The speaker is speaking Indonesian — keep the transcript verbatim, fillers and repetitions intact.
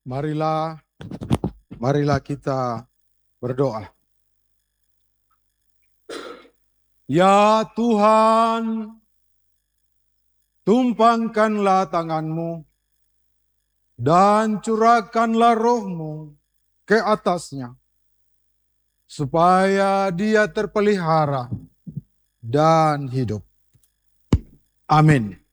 Marilah, marilah kita berdoa. Ya Tuhan, tumpangkanlah tangan-Mu dan curahkanlah roh-Mu ke atasnya, supaya dia terpelihara dan hidup. Amin.